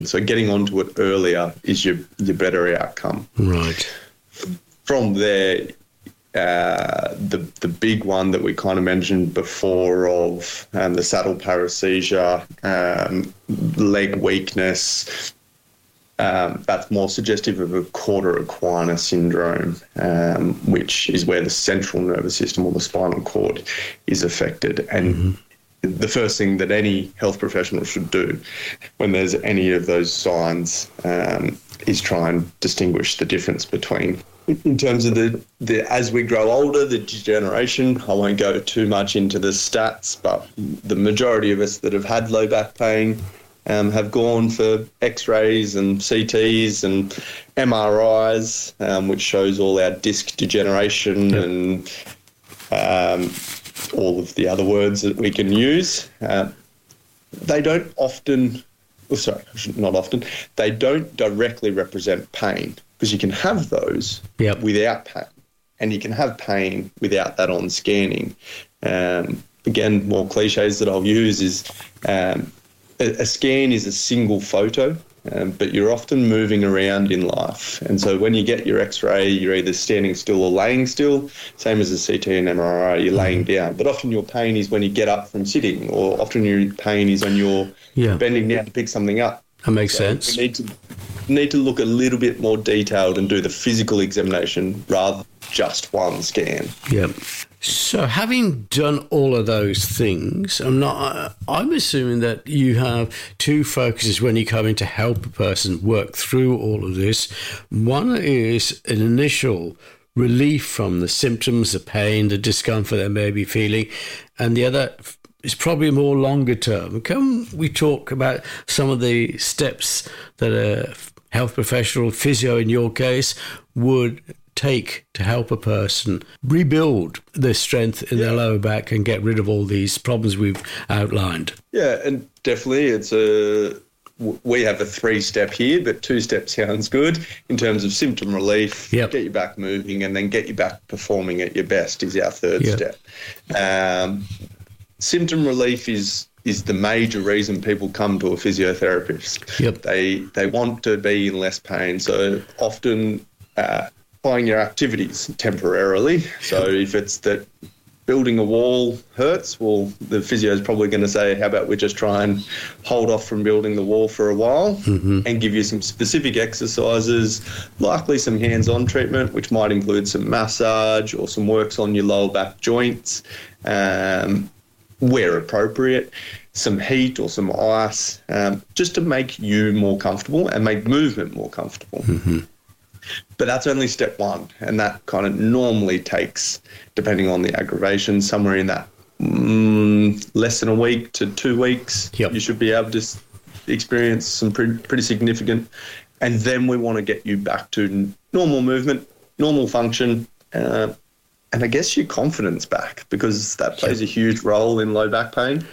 So getting onto it earlier is your better outcome. Right. From there, the big one that we kind of mentioned before of the saddle paresthesia, leg weakness, that's more suggestive of a cauda equina syndrome, which is where the central nervous system or the spinal cord is affected. And the first thing that any health professional should do when there's any of those signs is try and distinguish the difference between, in terms of the as we grow older, the degeneration. I won't go too much into the stats, but the majority of us that have had low back pain have gone for X-rays and CTs and MRIs, which shows all our disc degeneration and all of the other words that we can use. They don't often, not often, they don't directly represent pain, because you can have those without pain, and you can have pain without that on scanning. Again, more cliches that I'll use is a scan is a single photo, but you're often moving around in life. And so when you get your X-ray, you're either standing still or laying still, same as a CT and MRI, you're laying down. But often your pain is when you get up from sitting, or often your pain is when you're bending down to pick something up. That makes sense. You need to look a little bit more detailed and do the physical examination rather than just one scan. Yep. So having done all of those things, I'm assuming that you have two focuses when you come in to help a person work through all of this. One is an initial relief from the symptoms, the pain, the discomfort they may be feeling, and the other is probably more longer term. Can we talk about some of the steps that a health professional, physio in your case, would take to help a person rebuild their strength in their lower back and get rid of all these problems we've outlined? Yeah, and definitely we have a 3-step here, but 2 steps sounds good in terms of symptom relief, get you back moving, and then get you back performing at your best is our 3rd step. Symptom relief is the major reason people come to a physiotherapist. They want to be in less pain, so often applying your activities temporarily. So if it's that building a wall hurts, well, the physio is probably going to say, how about we just try and hold off from building the wall for a while and give you some specific exercises, likely some hands-on treatment, which might include some massage or some works on your lower back joints, where appropriate, some heat or some ice, just to make you more comfortable and make movement more comfortable. But that's only step 1, and that kind of normally takes, depending on the aggravation, somewhere in that less than a week to 2 weeks. You should be able to experience some pretty significant, and then we want to get you back to normal movement, normal function, and I guess your confidence back, because that plays a huge role in low back pain.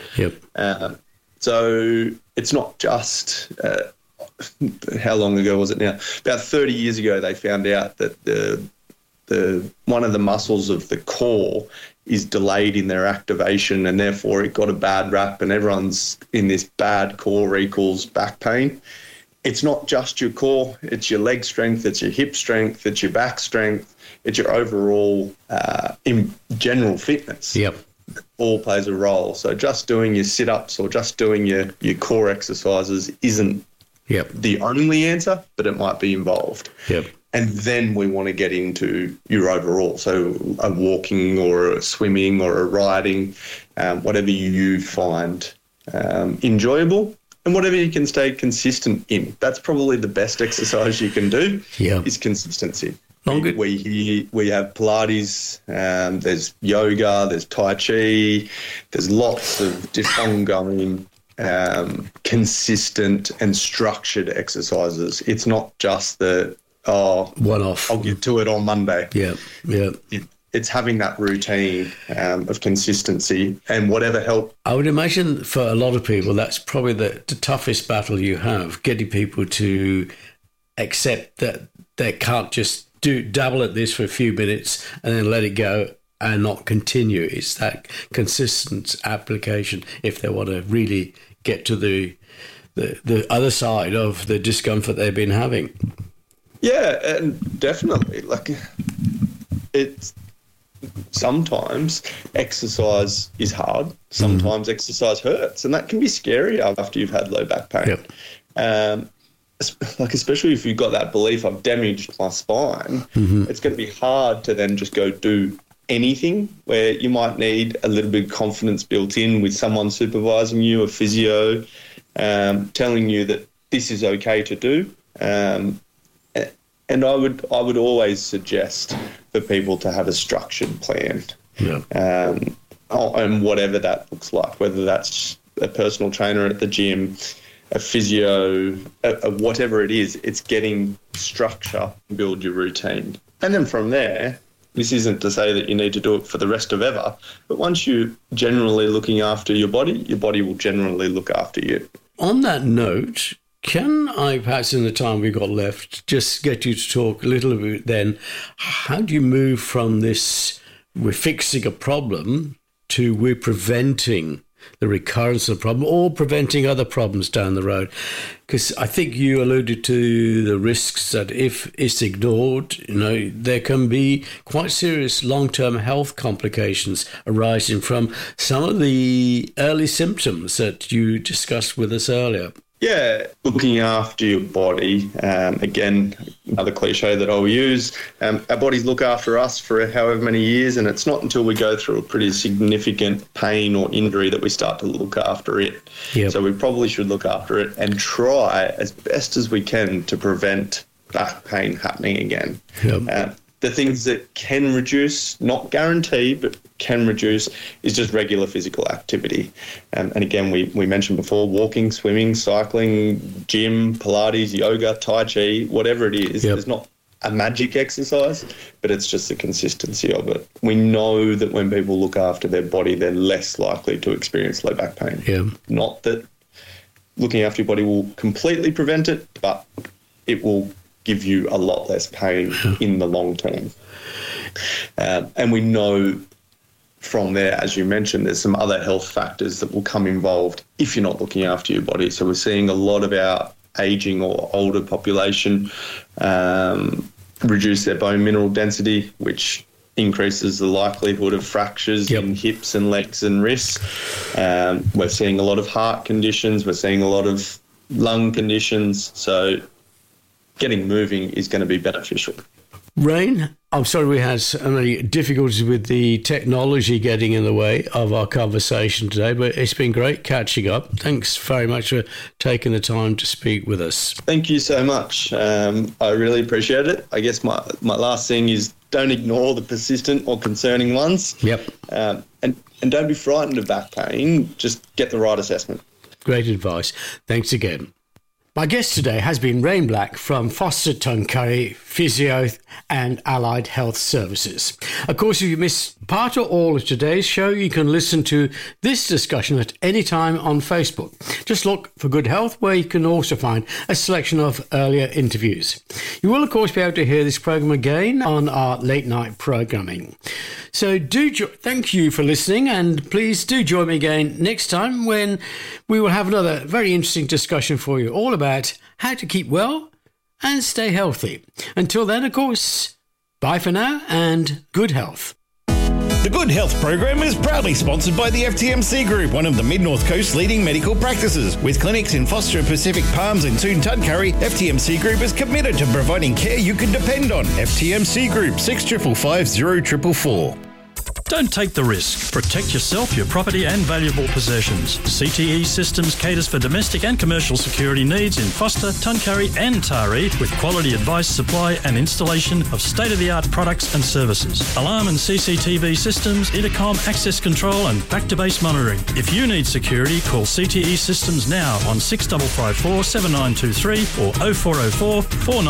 So it's not just how long ago was it now? About 30 years ago, they found out that the one of the muscles of the core is delayed in their activation, and therefore it got a bad rap, and everyone's in this bad core equals back pain. It's not just your core, it's your leg strength, it's your hip strength, it's your back strength, it's your overall in general fitness. All plays a role. So just doing your sit-ups or just doing your core exercises isn't the only answer, but it might be involved. And then we want to get into your overall. So a walking or a swimming or a riding, whatever you find enjoyable and whatever you can stay consistent in. That's probably the best exercise you can do is consistency. We have Pilates, there's yoga, there's Tai Chi, there's lots of different ongoing consistent and structured exercises. It's not just the one-off. I'll get to it on Monday. It's having that routine of consistency and whatever help. I would imagine for a lot of people that's probably the toughest battle you have, getting people to accept that they can't just dabble at this for a few minutes and then let it go and not continue. It's that consistent application if they want to really get to the the other side of the discomfort they've been having. Yeah, and definitely. It's sometimes exercise is hard. Sometimes exercise hurts, and that can be scary after you've had low back pain. Yep. Especially if you've got that belief, I've damaged my spine, it's going to be hard to then just go do anything, where you might need a little bit of confidence built in with someone supervising you, a physio, telling you that this is okay to do. And I would always suggest for people to have a structured plan. Yeah. And whatever that looks like, whether that's a personal trainer at the gym, a physio, whatever it is, it's getting structure, build your routine. And then from there, this isn't to say that you need to do it for the rest of ever, but once you're generally looking after your body will generally look after you. On that note, can I, perhaps in the time we've got left, just get you to talk a little bit then, how do you move from this, we're fixing a problem, to we're preventing the recurrence of the problem or preventing other problems down the road? Because I think you alluded to the risks that if it's ignored, there can be quite serious long-term health complications arising from some of the early symptoms that you discussed with us earlier. Yeah, looking after your body, again, another cliche that I'll use, our bodies look after us for however many years, and it's not until we go through a pretty significant pain or injury that we start to look after it. Yep. So we probably should look after it and try as best as we can to prevent back pain happening again. Yep. The things that can reduce, not guarantee, but can reduce, is just regular physical activity. And again, we mentioned before, walking, swimming, cycling, gym, Pilates, yoga, Tai Chi, whatever it is. Yep. There's not a magic exercise, but it's just the consistency of it. We know that when people look after their body, they're less likely to experience low back pain. Yeah. Not that looking after your body will completely prevent it, but it will give you a lot less pain in the long term. And we know from there, as you mentioned, there's some other health factors that will come involved if you're not looking after your body. So we're seeing a lot of our aging or older population reduce their bone mineral density, which increases the likelihood of fractures in hips and legs and wrists. We're seeing a lot of heart conditions. We're seeing a lot of lung conditions. So getting moving is going to be beneficial. Rain, I'm sorry we had so many difficulties with the technology getting in the way of our conversation today, but it's been great catching up. Thanks very much for taking the time to speak with us. Thank you so much. I really appreciate it. I guess my last thing is don't ignore the persistent or concerning ones. Yep. And don't be frightened of back pain. Just get the right assessment. Great advice. Thanks again. My guest today has been Rain Black from Foster Tuncurry Physio and Allied Health Services. Of course, if you missed part or all of today's show, you can listen to this discussion at any time on Facebook. Just look for Good Health, where you can also find a selection of earlier interviews. You will, of course, be able to hear this program again on our late night programming. So thank you for listening, and please do join me again next time when we will have another very interesting discussion for you, all about how to keep well and stay healthy. Until then, of course, bye for now and good health. The Good Health program is proudly sponsored by the FTMC Group, one of the Mid-North Coast's leading medical practices. With clinics in Foster, Pacific Palms and Toon Tuncurry, FTMC Group is committed to providing care you can depend on. FTMC Group, 6550 444. Don't take the risk. Protect yourself, your property and valuable possessions. CTE Systems caters for domestic and commercial security needs in Foster, Tuncurry and Taree with quality advice, supply and installation of state-of-the-art products and services. Alarm and CCTV systems, intercom, access control and back-to-base monitoring. If you need security, call CTE Systems now on 6554 7923 or 0404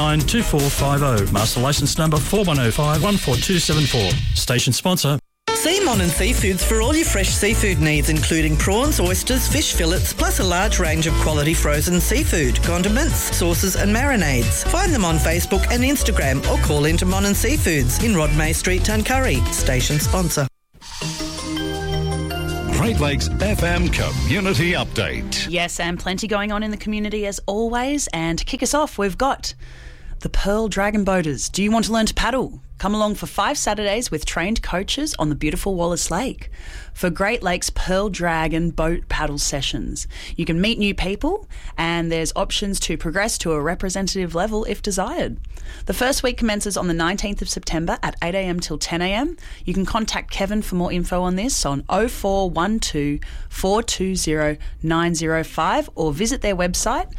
492450. Master license number 4105 14274. Station sponsor. See Mon and Seafoods for all your fresh seafood needs, including prawns, oysters, fish fillets, plus a large range of quality frozen seafood, condiments, sauces and marinades. Find them on Facebook and Instagram or call into Mon and Seafoods in Rod May Street, Tuncurry. Station sponsor. Great Lakes FM Community Update. Yes, and plenty going on in the community as always. And to kick us off, we've got the Pearl Dragon Boaters. Do you want to learn to paddle? Come along for 5 Saturdays with trained coaches on the beautiful Wallace Lake for Great Lakes Pearl Dragon boat paddle sessions. You can meet new people and there's options to progress to a representative level if desired. The first week commences on the 19th of September at 8 a.m. till 10 a.m. You can contact Kevin for more info on this on 0412 420 905 or visit their website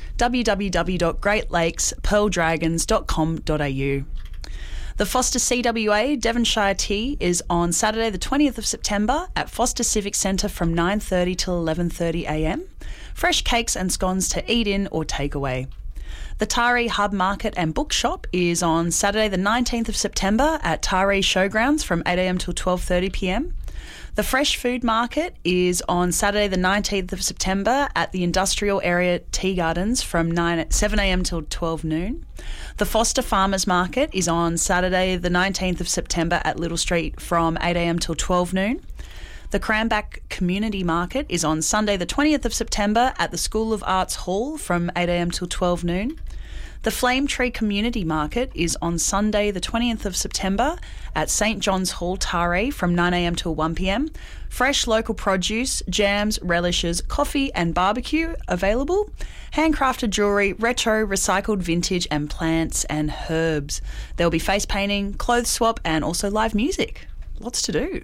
www.greatlakespearldragons.com.au. The Foster CWA Devonshire Tea is on Saturday the 20th of September at Foster Civic Centre from 9:30 till 11:30 a.m. Fresh cakes and scones to eat in or take away. The Taree Hub Market and Bookshop is on Saturday the 19th of September at Taree Showgrounds from 8 a.m. till 12:30 p.m. The Fresh Food Market is on Saturday the 19th of September at the Industrial Area Tea Gardens from 7 a.m. till 12 noon. The Foster Farmers Market is on Saturday the 19th of September at Little Street from 8 a.m. till 12 noon. The Cranback Community Market is on Sunday the 20th of September at the School of Arts Hall from 8 a.m. till 12 noon. The Flame Tree Community Market is on Sunday the 20th of September at St John's Hall, Taree from 9 a.m. till 1 p.m. Fresh local produce, jams, relishes, coffee and barbecue available. Handcrafted jewellery, retro, recycled vintage and plants and herbs. There'll be face painting, clothes swap and also live music. Lots to do.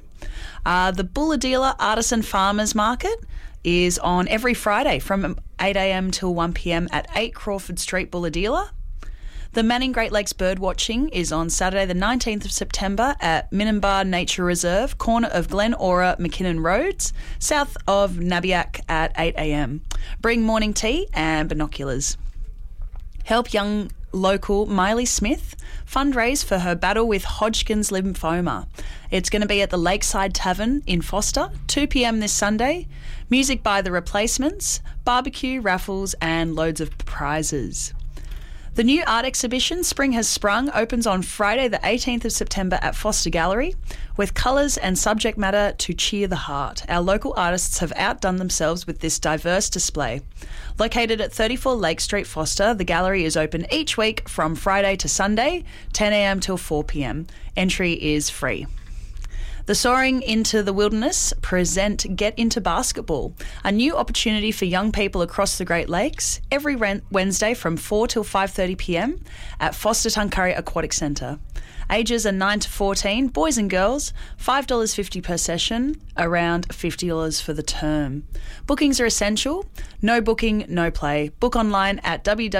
The Bulahdelah Artisan Farmers Market is on every Friday from 8 a.m. till 1 p.m. at 8 Crawford Street, Bulahdelah. The Manning Great Lakes Bird Watching is on Saturday the 19th of September at Minimbar Nature Reserve, corner of Glen Ora McKinnon Roads, south of Nabiac at 8 a.m. Bring morning tea and binoculars. Help young local Miley Smith fundraise for her battle with Hodgkin's lymphoma. It's going to be at the Lakeside Tavern in Foster, 2 p.m. this Sunday. Music by The Replacements, barbecue, raffles and loads of prizes. The new art exhibition, Spring Has Sprung, opens on Friday the 18th of September at Foster Gallery with colours and subject matter to cheer the heart. Our local artists have outdone themselves with this diverse display. Located at 34 Lake Street, Foster, the gallery is open each week from Friday to Sunday, 10 a.m. till 4 p.m. Entry is free. The Soaring into the Wilderness present Get Into Basketball, a new opportunity for young people across the Great Lakes, every Wednesday from 4 till 5:30 p.m. at Foster Tuncurry Aquatic Centre. Ages are 9 to 14, boys and girls, $5.50 per session, around $50 for the term. Bookings are essential. No booking, no play. Book online at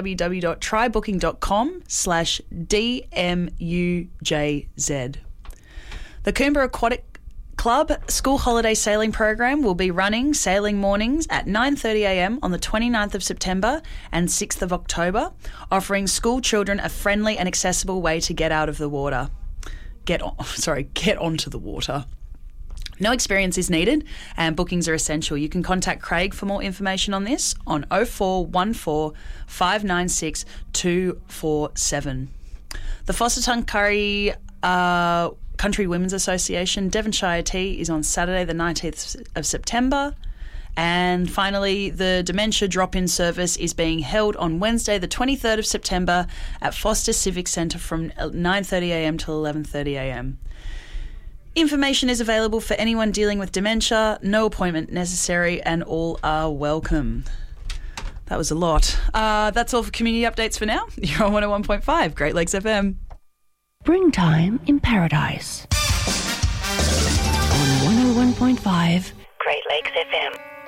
www.trybooking.com/DMUJZ. The Coomba Aquatic Club School Holiday Sailing Program will be running sailing mornings at 9:30 a.m. on the 29th of September and 6th of October, offering school children a friendly and accessible way to get out of the water. Get onto the water. No experience is needed and bookings are essential. You can contact Craig for more information on this on 0414 596 247. The Foster Tuncurry Country Women's Association Devonshire Tea is on Saturday the 19th of September. And finally, the Dementia Drop-In Service is being held on Wednesday the 23rd of September at Foster Civic Centre from 9:30 a.m. till 11:30 a.m. Information is available for anyone dealing with dementia, no appointment necessary and all are welcome. That was a lot. That's all for community updates for now. You're on 101.5 Great Lakes FM. Springtime in Paradise on 101.5 Great Lakes FM.